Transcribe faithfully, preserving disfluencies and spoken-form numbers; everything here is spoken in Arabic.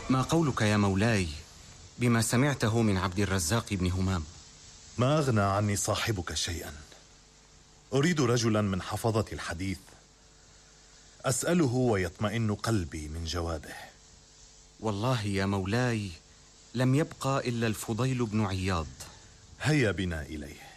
ما قولك يا مولاي بما سمعته من عبد الرزاق بن همام؟ ما أغنى عني صاحبك شيئا. أريد رجلا من حفظة الحديث أسأله ويطمئن قلبي من جوابه. والله يا مولاي لم يبقى إلا الفضيل بن عياض. هيا بنا إليه.